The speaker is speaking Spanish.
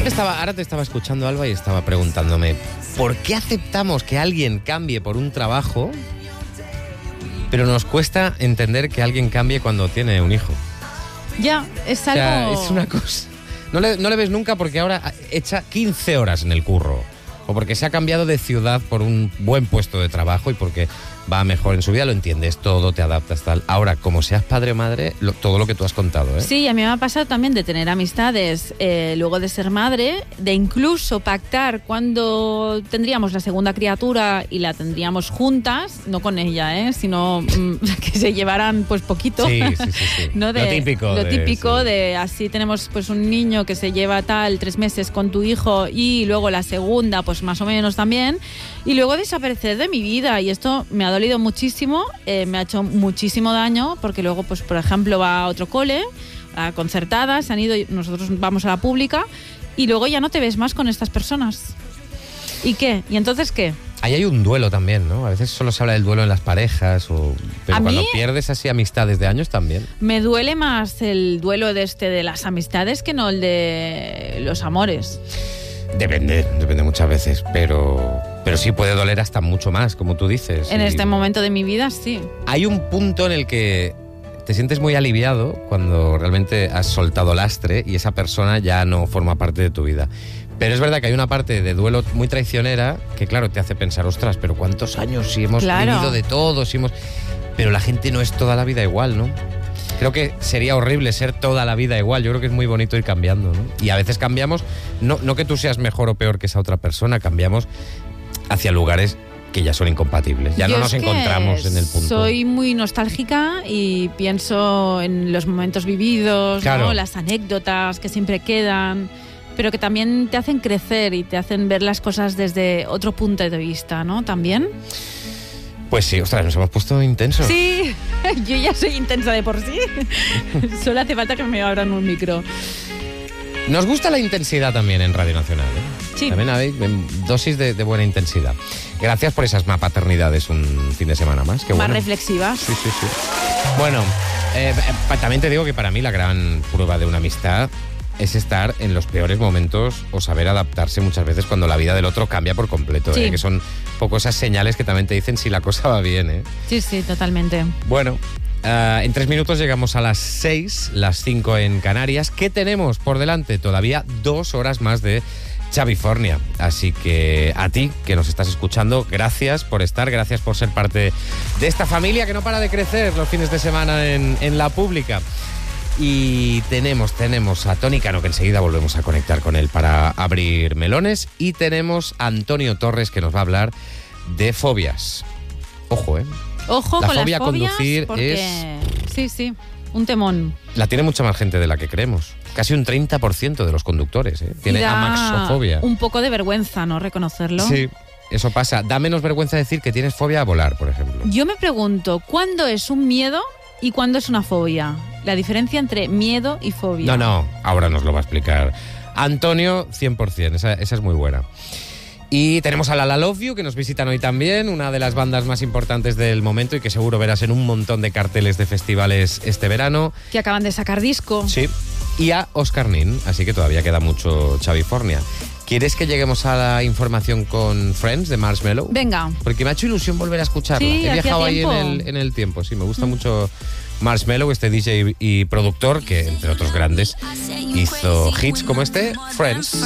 Ahora te estaba escuchando, Alba, y estaba preguntándome, ¿por qué aceptamos que alguien cambie por un trabajo, pero nos cuesta entender que alguien cambie cuando tiene un hijo? Ya, es algo... O sea, es una cosa... No le ves nunca porque ahora echa 15 horas en el curro, o porque se ha cambiado de ciudad por un buen puesto de trabajo y porque va mejor en su vida, lo entiendes todo, te adaptas, tal. Ahora, como seas padre o madre, todo lo que tú has contado, ¿eh? Sí, a mí me ha pasado también de tener amistades luego de ser madre, de incluso pactar cuando tendríamos la segunda criatura y la tendríamos juntas, no con ella, sino que se llevaran pues poquito. Sí. ¿No? Lo típico. De así tenemos pues un niño que se lleva 3 meses con tu hijo y luego la segunda pues más o menos también, y luego desaparecer de mi vida, y esto me ha dolido muchísimo, me ha hecho muchísimo daño, porque luego pues por ejemplo va a otro cole, a concertada, se han ido, nosotros vamos a la pública y luego ya no te ves más con estas personas. ¿Y qué? ¿Y entonces qué? Ahí hay un duelo también, ¿no? A veces solo se habla del duelo en las parejas, pero cuando pierdes así amistades de años también. Me duele más el duelo de las amistades que no el de los amores. Depende muchas veces, pero sí puede doler hasta mucho más, como tú dices. En este momento de mi vida, sí. Hay un punto en el que te sientes muy aliviado cuando realmente has soltado lastre y esa persona ya no forma parte de tu vida. Pero es verdad que hay una parte de duelo muy traicionera que, claro, te hace pensar, ostras, pero ¿cuántos años? Si hemos vivido de todo, pero la gente no es toda la vida igual, ¿no? Creo que sería horrible ser toda la vida igual. Yo creo que es muy bonito ir cambiando, ¿no? Y a veces cambiamos, no que tú seas mejor o peor que esa otra persona, cambiamos hacia lugares que ya son incompatibles. Ya no nos encontramos en el punto. Soy muy nostálgica y pienso en los momentos vividos, claro, ¿no? Las anécdotas que siempre quedan, pero que también te hacen crecer y te hacen ver las cosas desde otro punto de vista, ¿no? También. Pues sí, ostras, nos hemos puesto intensos. Sí, yo ya soy intensa de por sí. Solo hace falta que me abran un micro. Nos gusta la intensidad también en Radio Nacional, ¿eh? Sí. También hay dosis de buena intensidad. Gracias por esas paternidades un fin de semana más. Qué más bueno. Reflexivas. Sí. Bueno, también te digo que para mí la gran prueba de una amistad es estar en los peores momentos o saber adaptarse muchas veces cuando la vida del otro cambia por completo, sí. Que son un poco esas señales que también te dicen si la cosa va bien, ¿eh? Sí, totalmente. Bueno, en 3 minutos llegamos a las 6, las 5 en Canarias. ¿Qué tenemos por delante? Todavía 2 horas más de Chavifornia. Así que a ti, que nos estás escuchando, gracias por estar, gracias por ser parte de esta familia que no para de crecer los fines de semana en la pública. Y tenemos a Tony Cano, que enseguida volvemos a conectar con él para abrir melones. Y tenemos a Antonio Torres, que nos va a hablar de fobias. Ojo, Ojo la con fobia las a conducir porque... Sí, un temón. La tiene mucha más gente de la que creemos. Casi un 30% de los conductores tiene amaxofobia. Un poco de vergüenza, ¿no? Reconocerlo. Sí, eso pasa. Da menos vergüenza decir que tienes fobia a volar, por ejemplo. Yo me pregunto, ¿cuándo es un miedo y cuándo es una fobia? La diferencia entre miedo y fobia. No, ahora nos lo va a explicar Antonio, 100%, esa es muy buena. Y tenemos a La Love You, que nos visitan hoy también, una de las bandas más importantes del momento y que seguro verás en un montón de carteles de festivales este verano. Que acaban de sacar disco. Sí, y a Oscar Nin, así que todavía queda mucho Chavifornia. ¿Quieres que lleguemos a la información con Friends de Marshmello? Venga. Porque me ha hecho ilusión volver a escucharla. Sí, he viajado ahí tiempo. en el tiempo, sí, me gusta mucho Marshmello, este DJ y productor que, entre otros grandes, hizo hits como este, Friends.